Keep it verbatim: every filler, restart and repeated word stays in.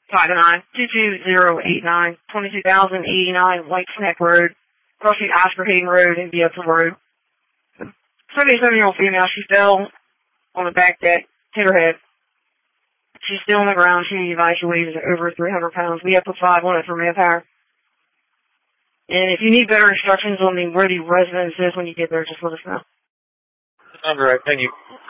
five nine two two zero eight nine, twenty-two thousand eighty-nine White Neck Road, crossing Asperhagen Road and Beaton Road. seventy-seven-year-old female, she fell on the back deck, hit her head. She's still on the ground. She evacuated at over three hundred pounds. We have put five on it for manpower. And if you need better instructions on the, where the residence is when you get there, just let us know. All right, thank you.